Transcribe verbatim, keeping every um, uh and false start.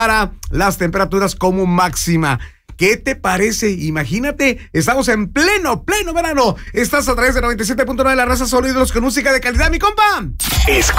para las temperaturas como máxima. ¿Qué te parece? Imagínate, estamos en pleno, pleno verano. Estás a través de noventa y siete punto nueve de La Raza, sonidos con música de calidad, mi compa. Escucha.